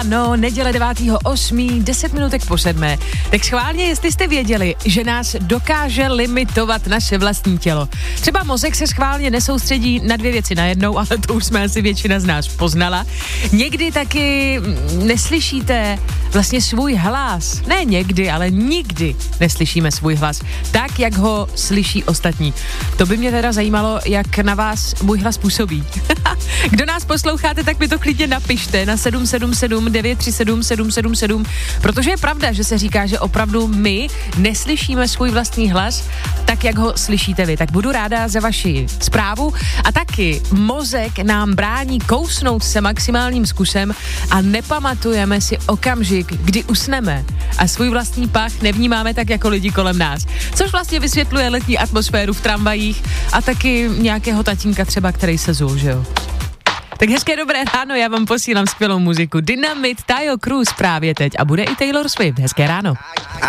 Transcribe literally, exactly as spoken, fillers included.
No, neděle devátého osmého deset minutek po sedmé. Tak schválně, jestli jste věděli, že nás dokáže limitovat naše vlastní tělo. Třeba mozek se schválně nesoustředí na dvě věci najednou, ale to už jsme asi většina z nás poznala. Někdy taky neslyšíte vlastně svůj hlas. Ne někdy, ale nikdy neslyšíme svůj hlas tak, jak ho slyší ostatní. To by mě teda zajímalo, jak na vás můj hlas působí. Kdo nás posloucháte, tak mi to klidně napište na sedm sedm sedm devět tři sedm sedm sedm sedm, protože je pravda, že se říká, že opravdu my neslyšíme svůj vlastní hlas tak, jak ho slyšíte vy. Tak budu ráda za vaši zprávu a taky mozek nám brání kousnout se maximálním zkusem a nepamatujeme si okamžik, kdy usneme a svůj vlastní pach nevnímáme tak jako lidi kolem nás. Což vlastně vysvětluje letní atmosféru v tramvajích a taky nějakého tatínka třeba, který se zul, že jo. Tak hezké dobré ráno, já vám posílám skvělou muziku. Dynamit, Tayo Cruz právě teď a bude i Taylor Swift. Hezké ráno.